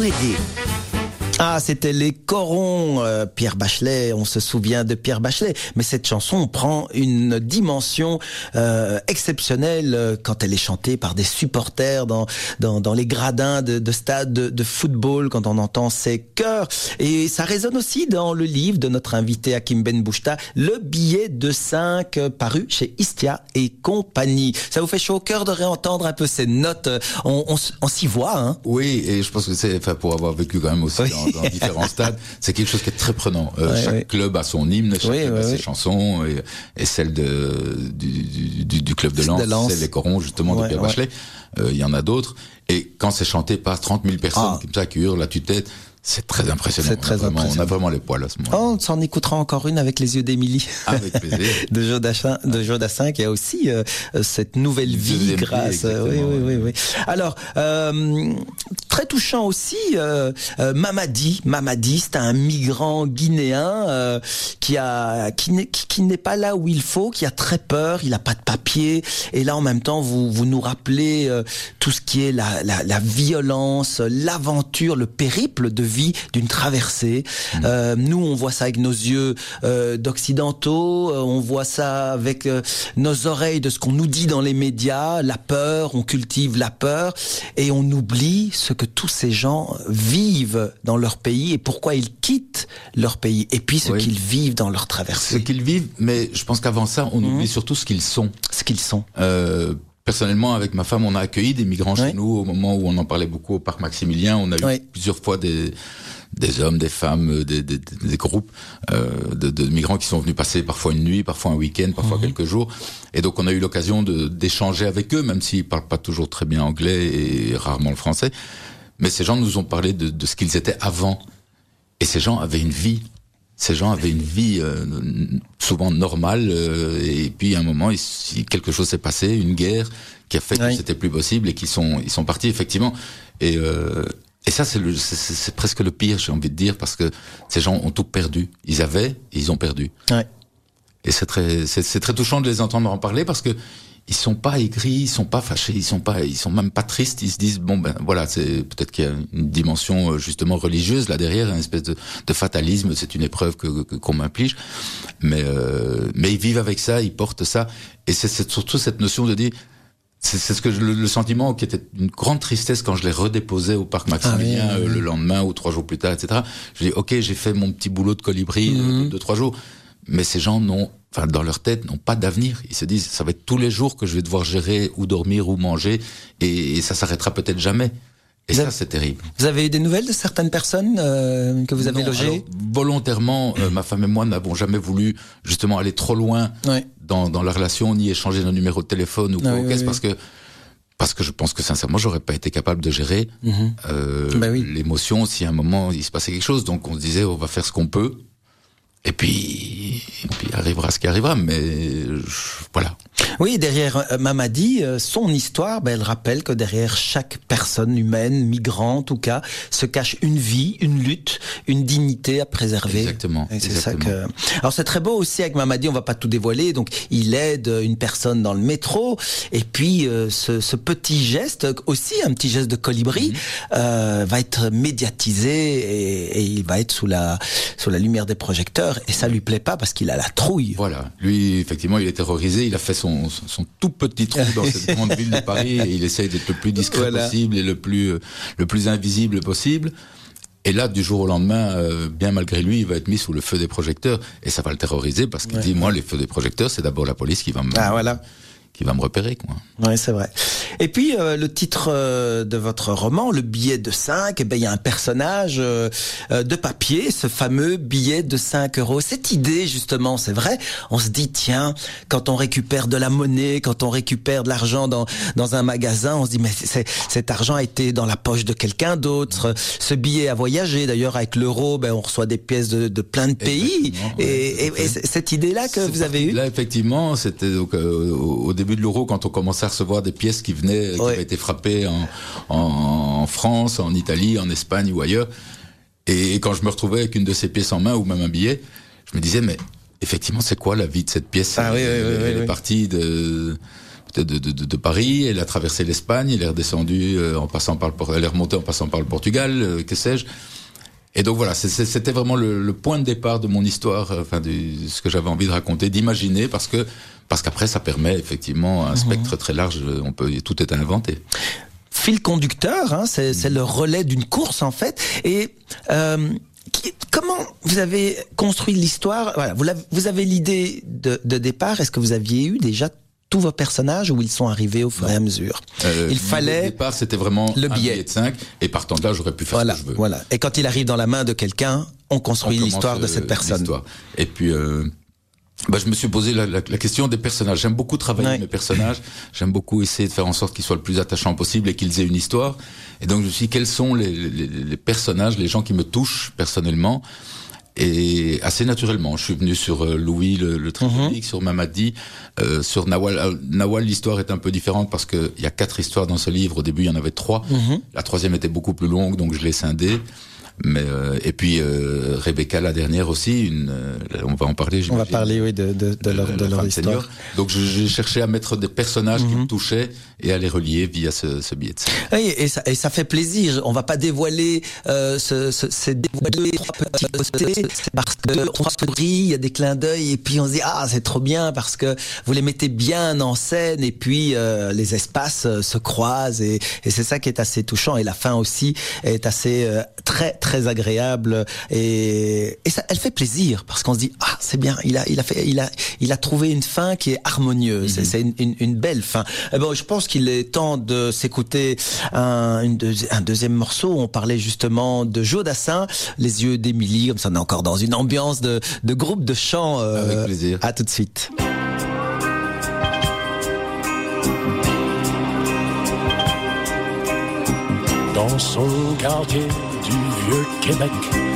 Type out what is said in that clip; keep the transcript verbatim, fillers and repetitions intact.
vous aider. Ah, c'était les Corons, euh, Pierre Bachelet, on se souvient de Pierre Bachelet, mais cette chanson prend une dimension euh, exceptionnelle euh, quand elle est chantée par des supporters dans dans, dans les gradins de, de stades de, de football, quand on entend ces chœurs. Et ça résonne aussi dans le livre de notre invité Hakim Ben Bouchta, Le billet de cinq, euh, paru chez Istia et compagnie. Ça vous fait chaud au cœur de réentendre un peu ces notes, on, on, on s'y voit, hein? Oui, et je pense que c'est, enfin, pour avoir vécu quand même aussi oui. dans, dans différents stades, c'est quelque chose qui est très prenant. Euh, ouais, chaque ouais. club a son hymne, chaque oui, club oui, a ses oui. chansons, et, et celle de, du, du, du club de Lens, de Lens. Celle des Corons, justement, ouais, de Pierre ouais. Bachelet. Il euh, y en a d'autres. Et quand c'est chanté par trente mille personnes ah. comme ça qui hurlent à tue-tête, c'est très impressionnant. C'est très on, a vraiment, impressionnant. on a vraiment les poils à ce moment-là. Oh, on s'en écoutera encore une avec les yeux d'Émilie. Avec plaisir. de Joe Dassin, de Joe Dassin, qui a aussi euh, cette nouvelle vie Deuxième grâce. Vie, oui, oui, oui, oui. Alors, euh, très touchant aussi, euh, euh, Mamadi. Mamadi, c'est un migrant guinéen euh, qui a, qui n'est, qui, qui n'est pas là où il faut, qui a très peur. Il a pas de papier. Et là, en même temps, vous, vous nous rappelez euh, tout ce qui est la, la, la violence, l'aventure, le périple de vie d'une traversée. Mmh. Euh, nous, on voit ça avec nos yeux euh, d'occidentaux, euh, on voit ça avec euh, nos oreilles de ce qu'on nous dit dans les médias, la peur, on cultive la peur, et on oublie ce que tous ces gens vivent dans leur pays et pourquoi ils quittent leur pays, et puis ce oui. qu'ils vivent dans leur traversée. Ce qu'ils vivent, mais je pense qu'avant ça, on mmh. oublie surtout ce qu'ils sont. Ce qu'ils sont. Euh, Personnellement, avec ma femme, on a accueilli des migrants oui. chez nous au moment où on en parlait beaucoup au parc Maximilien. On a eu oui. plusieurs fois des des hommes, des femmes, des, des, des groupes euh, de, de migrants qui sont venus passer parfois une nuit, parfois un week-end, parfois mmh. quelques jours. Et donc on a eu l'occasion de, d'échanger avec eux, même s'ils parlent pas toujours très bien anglais et rarement le français. Mais ces gens nous ont parlé de, de ce qu'ils étaient avant. Et ces gens avaient une vie. Ces gens avaient une vie euh, souvent normale, euh, et puis à un moment, il, quelque chose s'est passé, une guerre qui a fait oui. que c'était plus possible, et qu'ils sont ils sont partis effectivement. Et euh, et ça c'est, le, c'est c'est presque le pire, j'ai envie de dire, parce que ces gens ont tout perdu. Ils avaient, et ils ont perdu. Ouais. Et c'est très c'est, c'est très touchant de les entendre en parler, parce que ils sont pas aigris, ils sont pas fâchés, ils sont pas, ils sont même pas tristes. Ils se disent bon ben voilà, c'est peut-être qu'il y a une dimension justement religieuse là derrière, une espèce de, de fatalisme. C'est une épreuve que, que qu'on m'inflige, mais euh, mais ils vivent avec ça, ils portent ça, et c'est, c'est surtout cette notion de dire. C'est, c'est ce que je, le, le sentiment qui était une grande tristesse quand je les redéposais au parc Maximilien ah, oui, oui, oui. le lendemain ou trois jours plus tard, et cetera. Je dis ok, j'ai fait mon petit boulot de colibri mm-hmm. de, de trois jours, mais ces gens n'ont Enfin, dans leur tête, n'ont pas d'avenir. Ils se disent, ça va être tous les jours que je vais devoir gérer ou dormir ou manger, et, et ça s'arrêtera peut-être jamais. Et vous ça, avez, c'est terrible. Vous avez eu des nouvelles de certaines personnes euh, que vous avez non, logées? Alors, volontairement, euh, ma femme et moi n'avons jamais voulu justement aller trop loin ouais. dans, dans la relation, ni échanger nos numéros de téléphone ou quoi, ah, oui, oui, parce oui. que parce que je pense que sincèrement, j'aurais pas été capable de gérer mm-hmm. euh, bah, oui. l'émotion si à un moment il se passait quelque chose. Donc on se disait, on va faire ce qu'on peut. Et puis, et puis arrivera ce qui arrivera, mais je, voilà. Oui, derrière euh, Mamadi, euh, son histoire, ben, elle rappelle que derrière chaque personne humaine, migrant en tout cas, se cache une vie, une lutte, une dignité à préserver. Exactement. Et c'est exactement. ça que. Alors c'est très beau aussi avec Mamadi, on va pas tout dévoiler. Donc il aide une personne dans le métro, et puis euh, ce, ce petit geste, aussi un petit geste de colibri, mm-hmm. euh, va être médiatisé et, et il va être sous la sous la lumière des projecteurs. Et ça lui plaît pas parce qu'il a la trouille. Voilà. Lui, effectivement, il est terrorisé. Il a fait son, son, son tout petit trou dans cette grande ville de Paris, et il essaye d'être le plus discret voilà. possible et le plus, le plus invisible possible. Et là, du jour au lendemain, euh, bien malgré lui, il va être mis sous le feu des projecteurs, et ça va le terroriser parce qu'il ouais. dit, moi, les feux des projecteurs, c'est d'abord la police qui va me, ah, voilà. qui va me repérer, quoi. Oui, c'est vrai. Et puis, euh, le titre euh, de votre roman, Le billet de cinq, eh ben, il y a un personnage euh, de papier, ce fameux billet de cinq euros. Cette idée, justement, c'est vrai, on se dit, tiens, quand on récupère de la monnaie, quand on récupère de l'argent dans dans un magasin, on se dit, mais c'est, cet argent a été dans la poche de quelqu'un d'autre. Ce billet a voyagé. D'ailleurs, avec l'euro, ben, on reçoit des pièces de, de plein de pays. Et, et, et, et cette idée-là que vous avez eue? Là, effectivement, c'était donc euh, au, au début de l'euro, quand on commençait à recevoir des pièces qui venaient, qui ouais. avaient été frappées en, en, en France, en Italie, en Espagne ou ailleurs. Et quand je me retrouvais avec une de ces pièces en main, ou même un billet, je me disais, mais effectivement, c'est quoi la vie de cette pièce? Ah, oui, oui, Elle, oui, elle oui, est oui. partie de, de, de, de, de Paris. Elle a traversé l'Espagne, elle est redescendue euh, en passant par le, elle est remontée en passant par le Portugal, euh, que sais-je. Et donc voilà, c'est, c'était vraiment le, le point de départ de mon histoire, enfin du, ce que j'avais envie de raconter, d'imaginer, parce que parce qu'après ça permet effectivement un mmh. spectre très large. On peut, tout est à inventer. Fil conducteur, hein, c'est, c'est le relais d'une course en fait. Et euh, qui, comment vous avez construit l'histoire? Voilà, vous, vous avez l'idée de, de départ. Est-ce que vous aviez eu déjà tous vos personnages ou ils sont arrivés au fur et à mesure? euh, Il fallait. Au départ, c'était vraiment le un billet. billet de cinq, et partant de là, j'aurais pu faire voilà, ce que je veux. Voilà. Et quand il arrive dans la main de quelqu'un, on construit on l'histoire de cette personne. L'histoire. Et puis. Euh, Bah, je me suis posé la, la, la question des personnages. J'aime beaucoup travailler ouais. mes personnages. J'aime beaucoup essayer de faire en sorte qu'ils soient le plus attachants possible et qu'ils aient une histoire. Et donc, je me suis dit, quels sont les, les, les personnages, les gens qui me touchent personnellement? Et assez naturellement, je suis venu sur euh, Louis, le, le tricomique, mm-hmm. sur Mamadi, euh, sur Nawal. Euh, Nawal, l'histoire est un peu différente parce que il y a quatre histoires dans ce livre. Au début, il y en avait trois. Mm-hmm. La troisième était beaucoup plus longue, donc je l'ai scindée. Mais euh, et puis euh, Rebecca, la dernière aussi, une, euh, on va en parler. On va parler, oui, de de, de leur, de leur histoire. Seigneur. Donc j'ai cherché à mettre des personnages mm-hmm. qui me touchaient et à les relier via ce, ce biais de ça. Oui, et ça, et ça fait plaisir. On va pas dévoiler, euh, ce, ce, c'est dévoiler trois petits côtés parce que on sourit, il y a des clins d'œil et puis on se dit ah c'est trop bien parce que vous les mettez bien en scène et puis euh, les espaces euh, se croisent et, et c'est ça qui est assez touchant et la fin aussi est assez euh, très très agréable et, et ça, elle fait plaisir parce qu'on se dit ah c'est bien, il a, il a fait, il a, il a trouvé une fin qui est harmonieuse. Mm-hmm. C'est, c'est une, une, une belle fin. Et bon, je pense qu'il est temps de s'écouter un, une deuxi- un deuxième morceau. On parlait justement de Joe Dassin, Les yeux d'Émilie. Comme ça, on est encore dans une ambiance de, de groupe de chant. Euh, Avec plaisir. À tout de suite. Dans son quartier du Vieux-Québec,